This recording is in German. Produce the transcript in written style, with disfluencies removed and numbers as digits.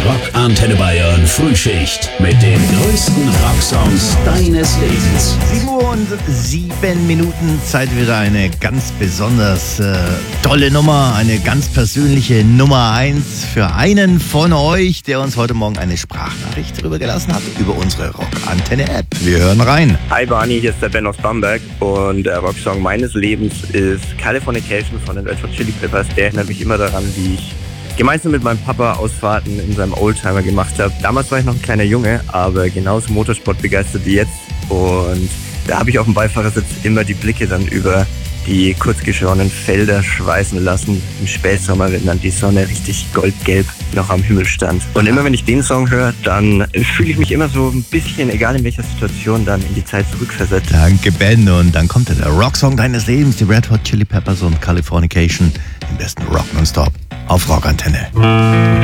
Rock Antenne Bayern Frühschicht mit den größten Rocksongs deines Lebens. 7 Uhr und 7 Minuten, Zeit wieder eine ganz besonders tolle Nummer, eine ganz persönliche Nummer 1 für einen von euch, der uns heute Morgen eine Sprachnachricht rübergelassen hat über unsere Rock Antenne App. Wir hören rein. Hi Barney, hier ist der Ben aus Bamberg und der Rocksong meines Lebens ist Californication von den Red Hot Chili Peppers. Der erinnert mich immer daran, wie ich gemeinsam mit meinem Papa Ausfahrten in seinem Oldtimer gemacht habe. Damals war ich noch ein kleiner Junge, aber genauso Motorsport begeistert wie jetzt. Und da habe ich auf dem Beifahrersitz immer die Blicke dann über die kurzgeschorenen Felder schweißen lassen im Spätsommer, wenn dann die Sonne richtig goldgelb noch am Himmel stand. Und immer wenn ich den Song höre, dann fühle ich mich immer so ein bisschen, egal in welcher Situation, dann in die Zeit zurückversetzt. Danke Ben, und dann kommt der Rocksong deines Lebens, die Red Hot Chili Peppers und Californication, im besten Rock nonstop auf Rock Antenne.